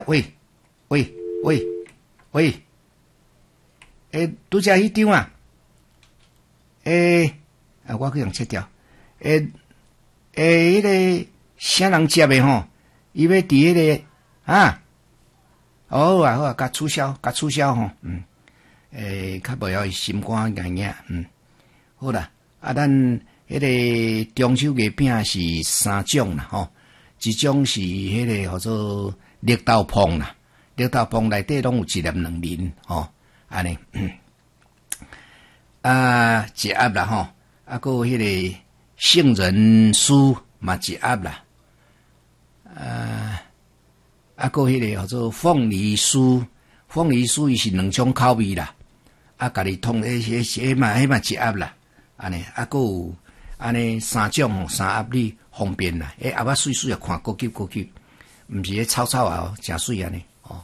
喂喂喂喂，拄则迄张啊，我去用切掉，迄个啥人接的吼？伊要伫迄个啊，好啊，甲取消吼，较无晓伊心肝硬硬，好啦，咱迄个中秋月饼是3种啦，吼，一种是迄个叫做绿豆椪啦，绿豆椪内底拢有1粒2厘，吼，安尼，一盒啦，吼，还有迄个杏仁酥嘛一盒啦，还有迄个叫做凤梨酥伊是2种口味啦，家己通迄嘛一盒啦，安尼，还有安尼3种吼，3盒你方便啦，盒仔水水啊，看高级，毋是迄草啊，诚水安尼，哦，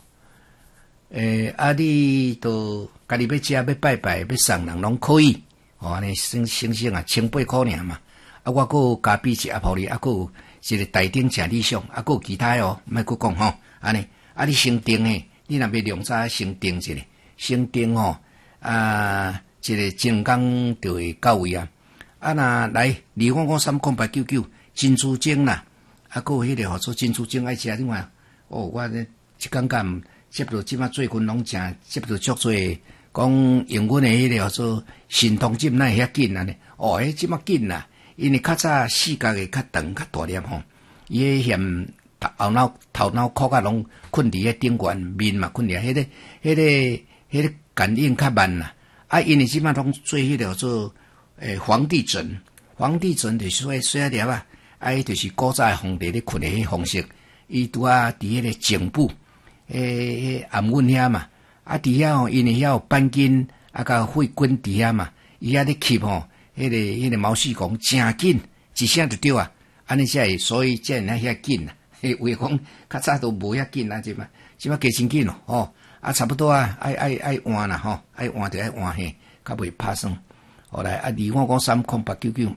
你都家己要食要拜拜要送人拢可以，哦，安尼省啊，18块尔嘛，我搁加币一盒互你，搁有一个台顶诚理想，搁有其他哦，莫搁讲吼，安尼，你先订诶，你若要量早先订一个，先订吼，一个1工就会到位啊。若来2553899珍珠精啦，搁有迄个号做珍珠精爱食另外，我这一感觉接到即马最近拢诚接到足多讲用阮诶迄个号做神通针哪会遐紧安尼？迄即马紧啦，因为较早视觉会较长较大粒吼，伊迄嫌头脑壳啊拢困伫迄顶悬，面嘛困伫迄个感应较慢啦。因为即马拢做迄个做皇帝枕就是细粒啊，伊就是古早的皇帝咧困的迄方式，伊拄啊伫迄个颈部，暗阮遐嘛，伫遐吼，因为遐有板筋甲血管伫遐嘛，伊遐咧吸吼，迄个毛细孔诚紧，一声就对啊，安尼才会，所以才会遐紧啊。为讲较早都无遐紧啊，即马加真紧咯，差不多啊，爱换啦吼，爱换就爱换嘿，较袂拍算。后来2553899，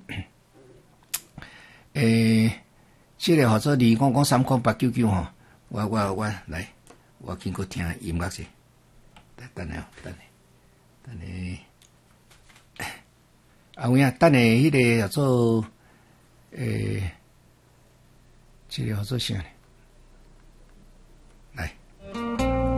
这个号做2553899吼，我来，我经过听音乐者，等下，有影，等下迄个叫做这个叫做啥呢？